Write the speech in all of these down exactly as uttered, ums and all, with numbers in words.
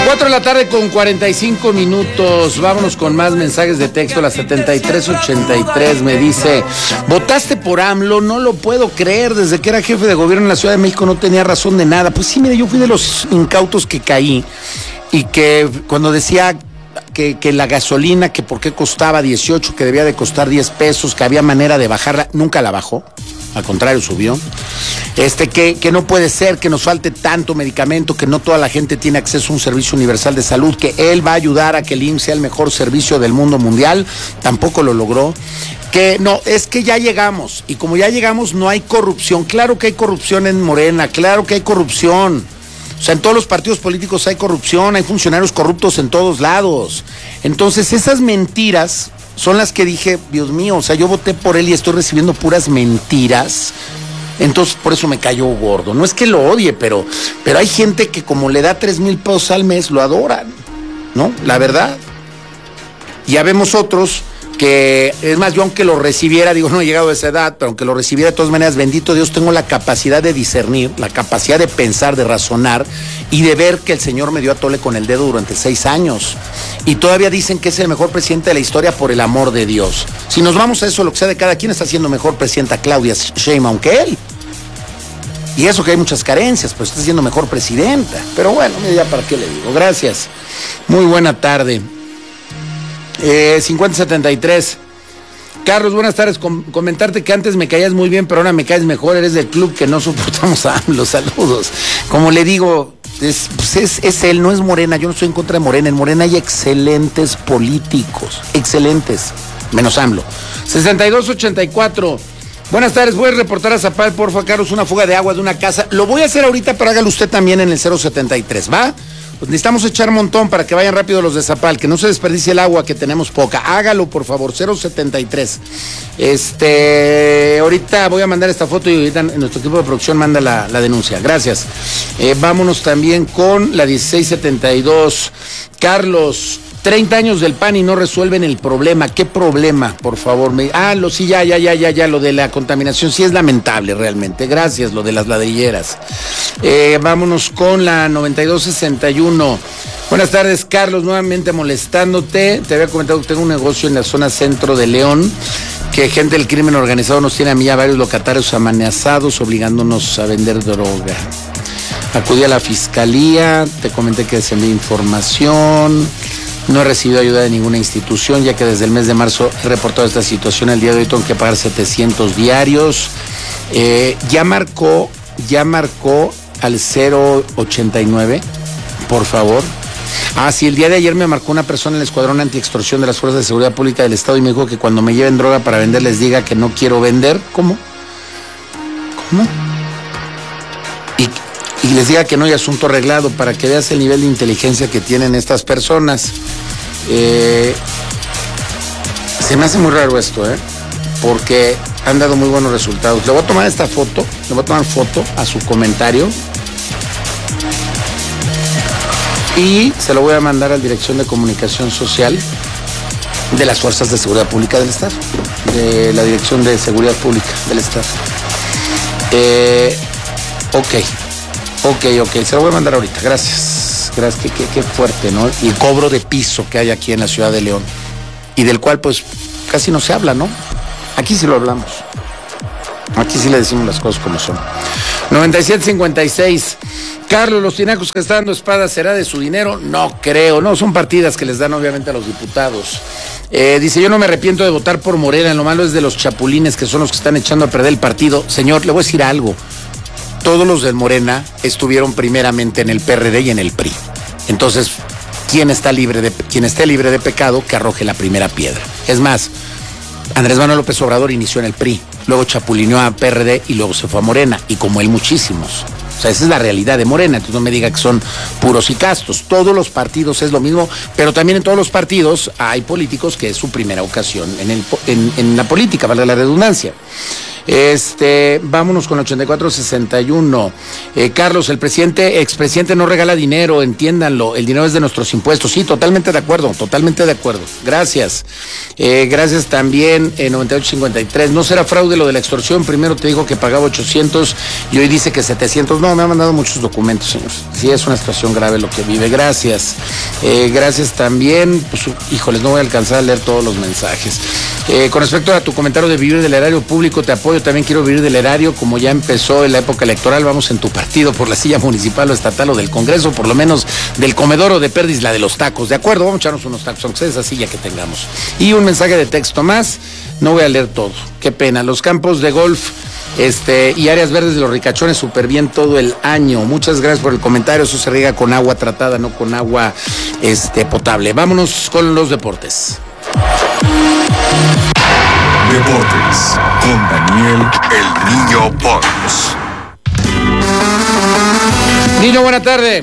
cuatro de la tarde con cuarenta y cinco minutos. Vámonos con más mensajes de texto. La setenta y tres ochenta y tres me dice: ¿votaste por AMLO? No lo puedo creer. Desde que era jefe de gobierno en la Ciudad de México no tenía razón de nada. Pues sí, mire, yo fui de los incautos que caí y que cuando decía que, que la gasolina, que por qué costaba dieciocho, que debía de costar diez pesos, que había manera de bajarla, nunca la bajó. Al contrario, subió. Este, que, que no puede ser que nos falte tanto medicamento, que no toda la gente tiene acceso a un servicio universal de salud, que él va a ayudar a que el I M S S sea el mejor servicio del mundo mundial, tampoco lo logró. Que no, es que ya llegamos, y como ya llegamos no hay corrupción. Claro que hay corrupción en Morena, claro que hay corrupción. O sea, en todos los partidos políticos hay corrupción, hay funcionarios corruptos en todos lados. Entonces, esas mentiras son las que dije, Dios mío, o sea, yo voté por él y estoy recibiendo puras mentiras. Entonces, por eso me cayó gordo. No es que lo odie, pero, pero hay gente que como le da tres mil pesos al mes, lo adoran, ¿no? La verdad. Ya vemos otros que, es más, yo aunque lo recibiera, digo, no he llegado a esa edad, pero aunque lo recibiera de todas maneras, bendito Dios, tengo la capacidad de discernir, la capacidad de pensar, de razonar y de ver que el Señor me dio a tole con el dedo durante seis años. Y todavía dicen que es el mejor presidente de la historia por el amor de Dios. Si nos vamos a eso, lo que sea de cada quien, está siendo mejor presidenta Claudia Sheinbaum que él. Y eso que hay muchas carencias, pero está siendo mejor presidenta. Pero bueno, ya para qué le digo. Gracias. Muy buena tarde. Eh, cincuenta setenta y tres. Carlos, buenas tardes. Com- comentarte que antes me caías muy bien, pero ahora me caes mejor. Eres del club que no soportamos a AMLO. Saludos. Como le digo, es, pues es, es él, no es Morena. Yo no estoy en contra de Morena. En Morena hay excelentes políticos. Excelentes. Menos AMLO. sesenta y dos ochenta y cuatro. Buenas tardes. Voy a reportar a Zapal, porfa, Carlos, una fuga de agua de una casa. Lo voy a hacer ahorita, pero hágalo usted también en el cero setenta y tres, ¿va? Pues necesitamos echar un montón para que vayan rápido los de Zapal, que no se desperdicie el agua, que tenemos poca. Hágalo, por favor, cero setenta y tres. Este, ahorita voy a mandar esta foto y ahorita nuestro equipo de producción manda la, la denuncia. Gracias. Eh, vámonos también con la dieciséis setenta y dos. Carlos, treinta años del P A N y no resuelven el problema. ¿Qué problema, por favor? Me... Ah, lo sí, ya, ya, ya, ya, ya, lo de la contaminación. Sí es lamentable, realmente. Gracias, lo de las ladrilleras. Eh, vámonos con la noventa y dos sesenta y uno. Buenas tardes, Carlos, nuevamente molestándote. Te había comentado que tengo un negocio en la zona centro de León, que gente del crimen organizado nos tiene a mí a varios locatarios amenazados, obligándonos a vender droga. Acudí a la fiscalía, te comenté que les envié información. No he recibido ayuda de ninguna institución, ya que desde el mes de marzo he reportado esta situación. El día de hoy tengo que pagar setecientos diarios. Eh, ya marcó, ya marcó al cero ochenta y nueve, por favor. Ah, sí, el día de ayer me marcó una persona en el escuadrón antiextorsión de las Fuerzas de Seguridad Pública del Estado y me dijo que cuando me lleven droga para vender les diga que no quiero vender. ¿Cómo? ¿Cómo? Y... y les diga que no hay asunto arreglado, para que veas el nivel de inteligencia que tienen estas personas. Eh, se me hace muy raro esto, ¿eh? Porque han dado muy buenos resultados. Le voy a tomar esta foto, le voy a tomar foto a su comentario y se lo voy a mandar a la Dirección de Comunicación Social de las Fuerzas de Seguridad Pública del Estado, de la Dirección de Seguridad Pública del Estado. Eh, ok. Ok, ok, se lo voy a mandar ahorita, gracias. Gracias, qué, qué, qué fuerte, ¿no? Y el cobro de piso que hay aquí en la ciudad de León. Y del cual, pues, casi no se habla, ¿no? Aquí sí lo hablamos. Aquí sí le decimos las cosas como son. noventa y siete cincuenta y seis. Carlos, los tinacos que está dando Espada, ¿será de su dinero? No creo, no, son partidas que les dan obviamente a los diputados. Eh, dice, yo no me arrepiento de votar por Morena, lo malo es de los chapulines que son los que están echando a perder el partido. Señor, le voy a decir algo. Todos los del Morena estuvieron primeramente en el P R D y en el P R I. Entonces, quien está libre de, quien esté libre de pecado, que arroje la primera piedra. Es más, Andrés Manuel López Obrador inició en el P R I, luego chapulineó a P R D y luego se fue a Morena, y como él muchísimos. O sea, esa es la realidad de Morena, entonces no me diga que son puros y castos. Todos los partidos es lo mismo, pero también en todos los partidos hay políticos que es su primera ocasión en, el, en, en la política, vale la redundancia. Este, vámonos con ochenta y cuatro sesenta y uno. Eh, Carlos, el presidente, expresidente no regala dinero, entiéndanlo, el dinero es de nuestros impuestos. Sí, totalmente de acuerdo, totalmente de acuerdo. Gracias. Eh, gracias también, eh, noventa y ocho cincuenta y tres. No será fraude lo de la extorsión, primero te dijo que pagaba ochocientos y hoy dice que setecientos. No, me ha mandado muchos documentos, señor. Sí, es una situación grave lo que vive. Gracias. Eh, gracias también. Pues, híjoles, no voy a alcanzar a leer todos los mensajes. Eh, con respecto a tu comentario de vivir del erario público, te apoyo, también quiero vivir del erario, como ya empezó en la época electoral, vamos en tu partido por la silla municipal o estatal o del Congreso, por lo menos del comedor o de Perdis, la de los tacos, ¿de acuerdo? Vamos a echarnos unos tacos, aunque sea esa silla que tengamos. Y un mensaje de texto más, no voy a leer todo, qué pena. Los campos de golf este y áreas verdes de los ricachones súper bien todo el año. Muchas gracias por el comentario, eso se riega con agua tratada, no con agua este potable. Vámonos con los deportes. Deportes con Daniel El Niño Pons. Niño, buena tarde.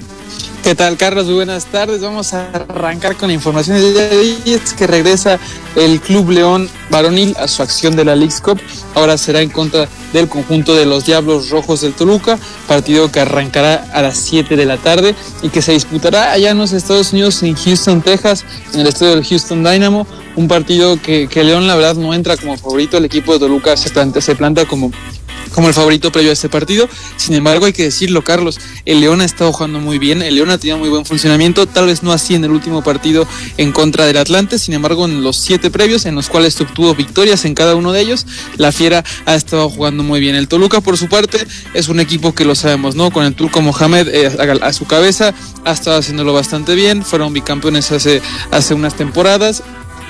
¿Qué tal, Carlos? Muy buenas tardes. Vamos a arrancar con la información del día de hoy. Es que regresa el Club León varonil a su acción de la Leagues Cup. Ahora será en contra del conjunto de los Diablos Rojos del Toluca, partido que arrancará a las siete de la tarde y que se disputará allá en los Estados Unidos, en Houston, Texas, en el estadio del Houston Dynamo. Un partido que, que León, la verdad, no entra como favorito. El equipo de Toluca se planta, se planta como... como el favorito previo a este partido. Sin embargo, hay que decirlo, Carlos, el León ha estado jugando muy bien, el León ha tenido muy buen funcionamiento, tal vez no así en el último partido en contra del Atlante, sin embargo, en los siete previos, en los cuales obtuvo victorias en cada uno de ellos, la Fiera ha estado jugando muy bien. El Toluca, por su parte, es un equipo que lo sabemos, ¿no? Con el Turco Mohamed eh, a, a su cabeza, ha estado haciéndolo bastante bien, fueron bicampeones hace, hace unas temporadas.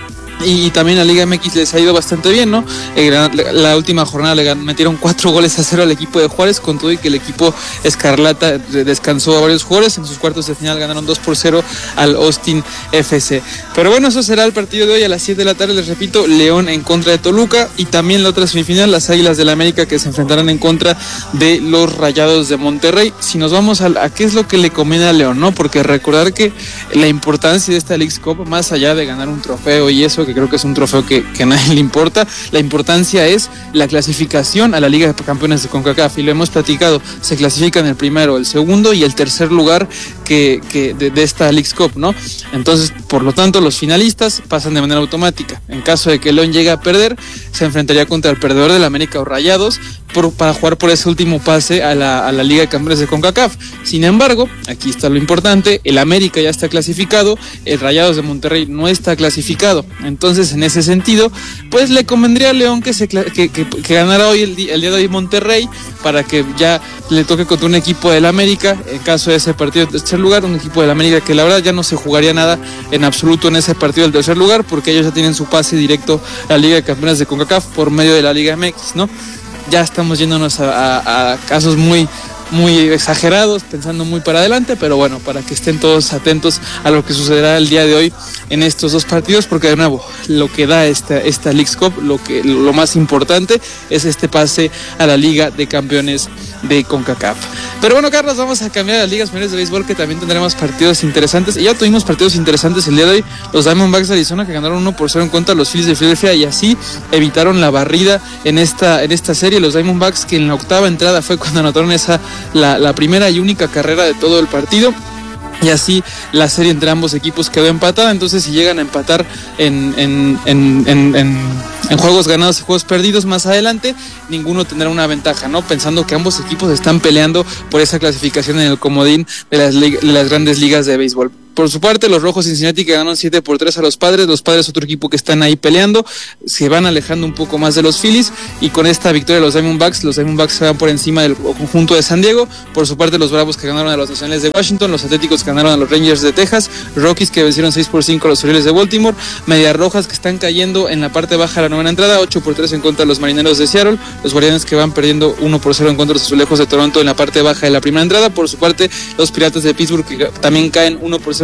Y, y también la Liga M X les ha ido bastante bien, ¿no? Eh, la, la última jornada le metieron cuatro goles a cero al equipo de Juárez, con todo y que el equipo Escarlata descansó a varios jugadores. En sus cuartos de final ganaron dos por cero al Austin F C. Pero bueno, eso será el partido de hoy a las siete de la tarde, les repito, León en contra de Toluca, y también la otra semifinal, las Águilas del América, que se enfrentarán en contra de los Rayados de Monterrey. Si nos vamos a, a qué es lo que le conviene a León, ¿no? Porque recordar que la importancia de esta Leagues Cup, más allá de ganar un trofeo y eso, que creo que es un trofeo que, que a nadie le importa, la importancia es la clasificación a la Liga de Campeones de CONCACAF, y lo hemos platicado, se clasifican el primero, el segundo y el tercer lugar que, que de, de esta Leagues Cup, ¿no? Entonces, por lo tanto, los finalistas pasan de manera automática. En caso de que León llegue a perder, se enfrentaría contra el perdedor del América o Rayados por, para jugar por ese último pase a la, a la Liga de Campeones de CONCACAF. Sin embargo, aquí está lo importante, el América ya está clasificado, el Rayados de Monterrey no está clasificado. Entonces, en ese sentido, pues le convendría a León que se que, que, que ganara hoy el, el día de hoy Monterrey, para que ya le toque contra un equipo del América, en caso de ese partido de tercer lugar, un equipo del América que la verdad ya no se jugaría nada en absoluto en ese partido del tercer lugar, porque ellos ya tienen su pase directo a la Liga de Campeones de CONCACAF por medio de la Liga M X, ¿no? Ya estamos yéndonos a, a, a casos muy muy exagerados, pensando muy para adelante, pero bueno, para que estén todos atentos a lo que sucederá el día de hoy en estos dos partidos, porque de nuevo, lo que da esta, esta Leagues Cup, lo que lo más importante es este pase a la Liga de Campeones de CONCACAF. Pero bueno, Carlos, vamos a cambiar a las ligas menores de béisbol, que también tendremos partidos interesantes, y ya tuvimos partidos interesantes el día de hoy. Los Diamondbacks de Arizona, que ganaron uno por cero en contra de los Phillies de Filadelfia, y así evitaron la barrida en esta, en esta serie. Los Diamondbacks, que en la octava entrada fue cuando anotaron esa La, la primera y única carrera de todo el partido, y así la serie entre ambos equipos quedó empatada. Entonces, si llegan a empatar en, en, en, en, en, en juegos ganados y juegos perdidos más adelante, ninguno tendrá una ventaja, ¿no? Pensando que ambos equipos están peleando por esa clasificación en el comodín de las, de las grandes ligas de béisbol. Por su parte, los Rojos Cincinnati, que ganaron siete por tres a los Padres. Los Padres, otro equipo que están ahí peleando, se van alejando un poco más de los Phillies, y con esta victoria de los Diamondbacks, los Diamondbacks se van por encima del conjunto de San Diego. Por su parte, los Bravos, que ganaron a los Nacionales de Washington, los Atléticos, que ganaron a los Rangers de Texas, Rockies, que vencieron seis por cinco a los Orioles de Baltimore, Medias Rojas, que están cayendo en la parte baja de la novena entrada, ocho por tres en contra de los Marineros de Seattle, los Guardianes, que van perdiendo uno por cero en contra de los Azulejos de Toronto en la parte baja de la primera entrada. Por su parte, los Piratas de Pittsburgh, que también caen uno por cero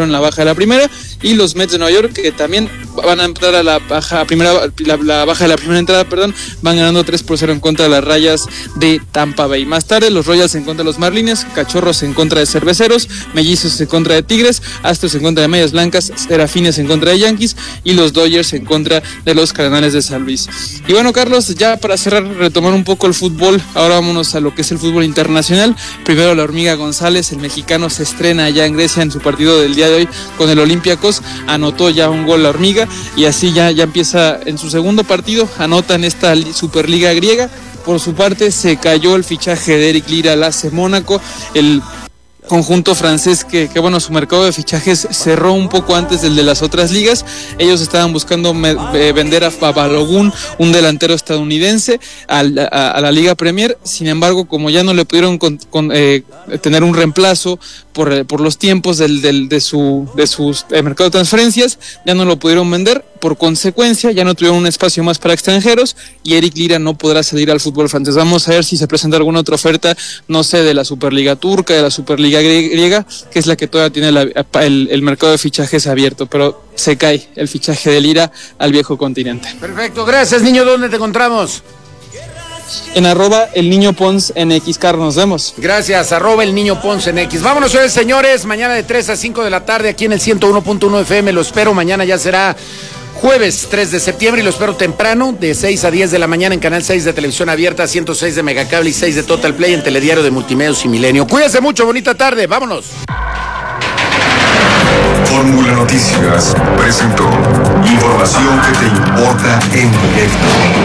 en la baja de la primera, y los Mets de Nueva York, que también van a entrar a la baja primera, la, la baja de la primera entrada, perdón, van ganando tres por cero en contra de las Rayas de Tampa Bay. Más tarde, los Royals en contra de los Marlins, Cachorros en contra de Cerveceros, Mellizos en contra de Tigres, Astros en contra de Medias Blancas, Serafines en contra de Yankees y los Dodgers en contra de los Cardenales de San Luis. Y bueno, Carlos, ya para cerrar, retomar un poco el fútbol, ahora vámonos a lo que es el fútbol internacional. Primero, la Hormiga González, el mexicano, se estrena allá en Grecia en su partido del día de hoy con el Olympiacos, anotó ya un gol la Hormiga y así ya, ya empieza en su segundo partido, anota en esta Superliga griega. Por su parte, se cayó el fichaje de Eric Lira al A C Mónaco, el conjunto francés que, que bueno, su mercado de fichajes cerró un poco antes del de las otras ligas. Ellos estaban buscando me, eh, vender a Balogun, un delantero estadounidense, a, a, a la Liga Premier. Sin embargo, como ya no le pudieron con, con, eh, tener un reemplazo por, eh, por los tiempos del, del, de su de sus eh, mercado de transferencias, ya no lo pudieron vender. Por consecuencia, ya no tuvieron un espacio más para extranjeros y Eric Lira no podrá salir al fútbol francés. Vamos a ver si se presenta alguna otra oferta, no sé, de la Superliga turca, de la Superliga griega, que es la que todavía tiene la, el, el mercado de fichajes abierto, pero se cae el fichaje de Lira al viejo continente. Perfecto, gracias, niño. ¿Dónde te encontramos? En arroba el niño Pons en X, Carlos, nos vemos. Gracias, arroba el niño Pons en X. Vámonos, señores, mañana de tres a cinco de la tarde aquí en el ciento uno punto uno F M. Lo espero, mañana ya será jueves tres de septiembre y lo espero temprano, de seis a diez de la mañana en Canal seis de Televisión Abierta, ciento seis de Megacable y seis de Total Play en Telediario de Multimedios y Milenio. Cuídense mucho, bonita tarde, vámonos. Fórmula Noticias presentó información que te importa en directo.